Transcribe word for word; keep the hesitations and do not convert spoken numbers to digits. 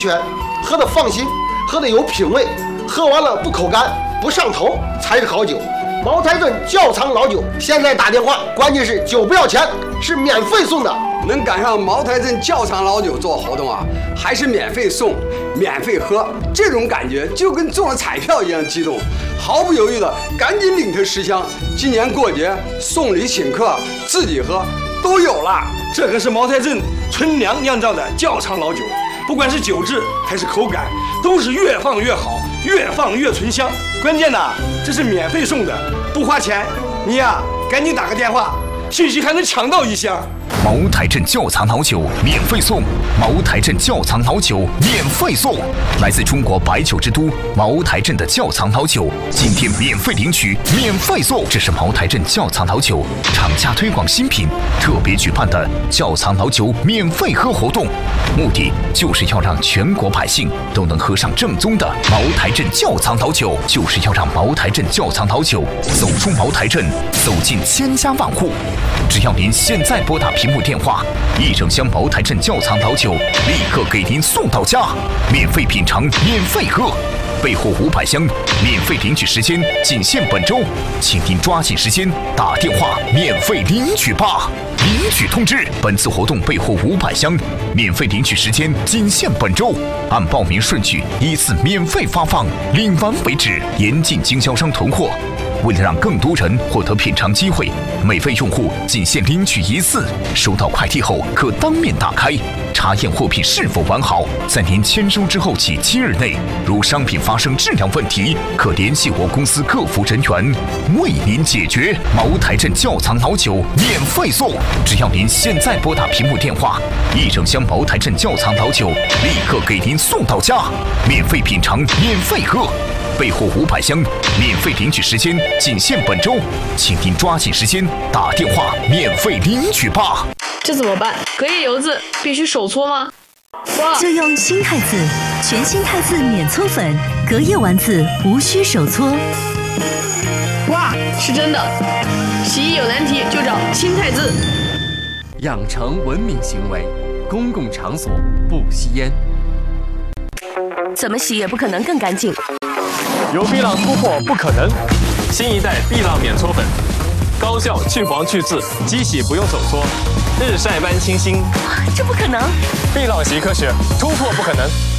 全，喝的放心，喝的有品味，喝完了不口干不上头才是好酒。茅台镇窖藏老酒，现在打电话，关键是酒不要钱，是免费送的。 能赶上茅台镇窖藏老酒做活动啊，还是免费送、免费喝，这种感觉就跟中了彩票一样激动，毫不犹豫的赶紧领它十箱。今年过节送礼请客、自己喝都有了。 这可是茅台镇纯粮酿造的窖藏老酒，不管是酒质还是口感，都是越放越好，越放越醇香。关键呢，这是免费送的，不花钱。你呀，赶紧打个电话，兴许还能抢到一箱。 茅台镇窖藏老酒免费送，茅台镇窖藏老酒免费送，来自中国白酒之都茅台镇的窖藏老酒，今天免费领取，免费送。这是茅台镇窖藏老酒厂家推广新品特别举办的窖藏老酒免费喝活动，目的就是要让全国百姓都能喝上正宗的茅台镇窖藏老酒，就是要让茅台镇窖藏老酒走出茅台镇，走进千家万户。只要您现在拨打屏幕电话，一整箱茅台镇窖藏老酒立刻给您送到家，免费品尝，免费喝，备货五百箱，免费领取时间仅限本周，请您抓紧时间打电话免费领取吧！领取通知：本次活动备货五百箱，免费领取时间仅限本周，按报名顺序依次免费发放，领完为止，严禁经销商囤货。为了让更多人获得品尝机会，每位用户仅限领取一次，收到快递后可当面打开，查验货品是否完好。在您签收之后起七日内，如商品发生质量问题，可联系我公司客服人员为您解决。茅台镇窖藏老酒免费送，只要您现在拨打屏幕电话，一整箱茅台镇窖藏老酒立刻给您送到家，免费品尝，免费喝。备货五百箱，免费领取时间仅限本周，请您抓紧时间打电话免费领取吧。 这怎么办？隔夜油渍必须手搓吗？ 就用新汰渍，全新汰渍免搓粉，隔夜丸子无需手搓。 哇，是真的！洗衣有难题就找新汰渍。 养成文明行为，公共场所不吸烟。 怎么洗也不可能更干净。 由碧浪突破不可能，新一代碧浪免搓粉，高效去黄去渍，机洗不用手搓，日晒般清新。 这不可能！ 碧浪习科学，突破不可能。